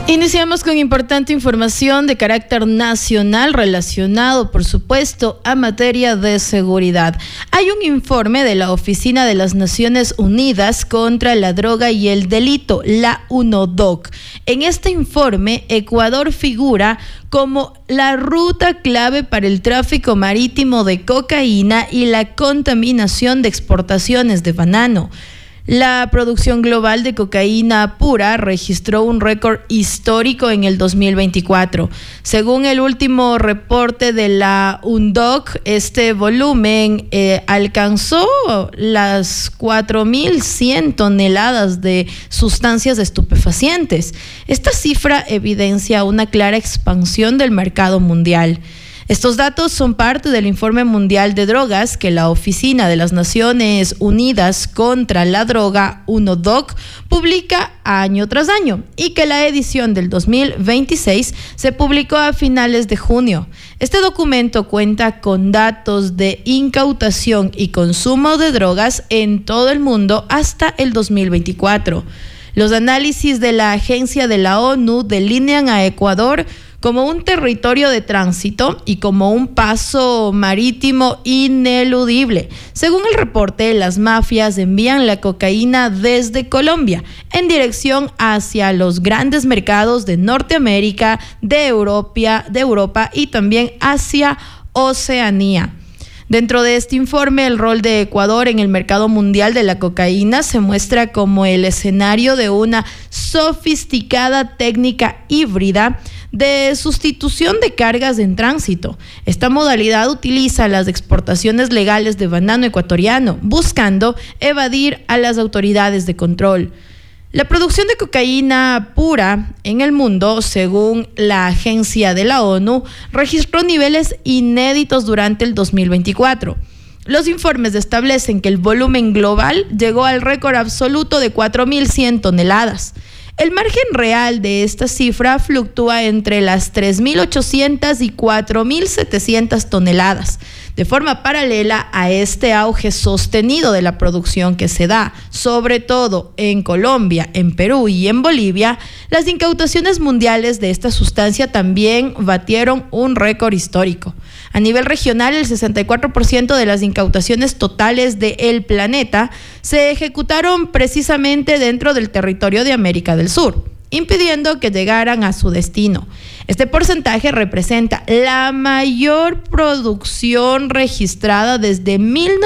Iniciamos con importante información de carácter nacional relacionado, por supuesto, a materia de seguridad. Hay un informe de la Oficina de las Naciones Unidas contra la Droga y el Delito, la UNODC. En este informe, Ecuador figura como la ruta clave para el tráfico marítimo de cocaína y la contaminación de exportaciones de banano. La producción global de cocaína pura registró un récord histórico en el 2024. Según el último reporte de la UNODC, este volumen alcanzó las 4.100 toneladas de sustancias estupefacientes. Esta cifra evidencia una clara expansión del mercado mundial. Estos datos son parte del Informe Mundial de Drogas que la Oficina de las Naciones Unidas contra la Droga, UNODC, publica año tras año y que la edición del 2026 se publicó a finales de junio. Este documento cuenta con datos de incautación y consumo de drogas en todo el mundo hasta el 2024. Los análisis de la Agencia de la ONU delinean a Ecuador como un territorio de tránsito y como un paso marítimo ineludible. Según el reporte, las mafias envían la cocaína desde Colombia en dirección hacia los grandes mercados de Norteamérica, de Europa y también hacia Oceanía. Dentro de este informe, el rol de Ecuador en el mercado mundial de la cocaína se muestra como el escenario de una sofisticada técnica híbrida de sustitución de cargas en tránsito. Esta modalidad utiliza las exportaciones legales de banano ecuatoriano, buscando evadir a las autoridades de control. La producción de cocaína pura en el mundo, según la agencia de la ONU, registró niveles inéditos durante el 2024. Los informes establecen que el volumen global llegó al récord absoluto de 4.100 toneladas. El margen real de esta cifra fluctúa entre las 3.800 y 4.700 toneladas. De forma paralela a este auge sostenido de la producción que se da, sobre todo en Colombia, en Perú y en Bolivia, las incautaciones mundiales de esta sustancia también batieron un récord histórico. A nivel regional, el 64% de las incautaciones totales del planeta se ejecutaron precisamente dentro del territorio de América del Sur, impidiendo que llegaran a su destino. Este porcentaje representa la mayor producción registrada desde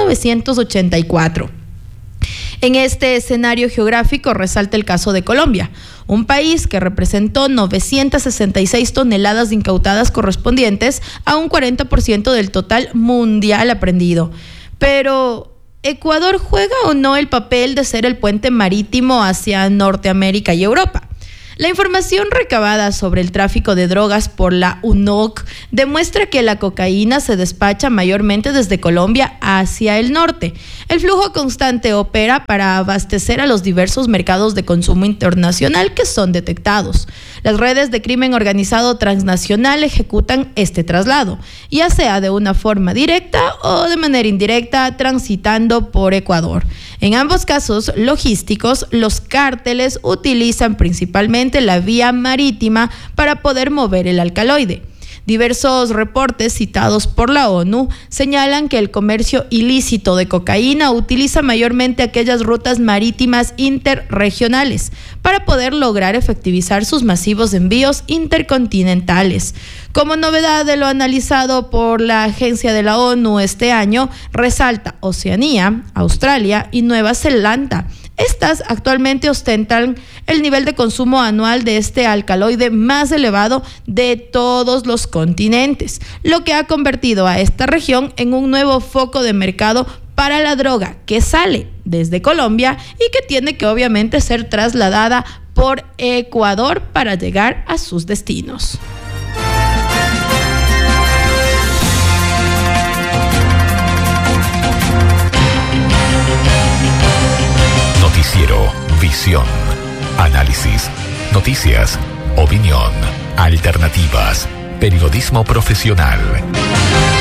1984. En este escenario geográfico resalta el caso de Colombia, un país que representó 966 toneladas incautadas correspondientes a un 40% del total mundial aprehendido. Pero ¿Ecuador juega o no el papel de ser el puente marítimo hacia Norteamérica y Europa? La información recabada sobre el tráfico de drogas por la UNODC demuestra que la cocaína se despacha mayormente desde Colombia hacia el norte. El flujo constante opera para abastecer a los diversos mercados de consumo internacional que son detectados. Las redes de crimen organizado transnacional ejecutan este traslado, ya sea de una forma directa o de manera indirecta, transitando por Ecuador. En ambos casos logísticos, los cárteles utilizan principalmente la vía marítima para poder mover el alcaloide. Diversos reportes citados por la ONU señalan que el comercio ilícito de cocaína utiliza mayormente aquellas rutas marítimas interregionales para poder lograr efectivizar sus masivos envíos intercontinentales. Como novedad de lo analizado por la agencia de la ONU este año, resalta Oceanía, Australia y Nueva Zelanda. Estas actualmente ostentan el nivel de consumo anual de este alcaloide más elevado de todos los continentes, lo que ha convertido a esta región en un nuevo foco de mercado para la droga que sale desde Colombia y que tiene que obviamente ser trasladada por Ecuador para llegar a sus destinos. Noticiero Visión. Análisis, noticias, opinión, alternativas, periodismo profesional.